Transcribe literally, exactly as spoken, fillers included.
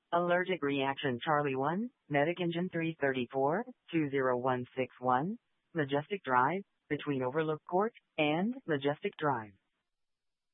Allergic reaction Charlie one, Medic Engine three thirty-four, two zero one six one, Majestic Drive, between Overlook Court and Majestic Drive.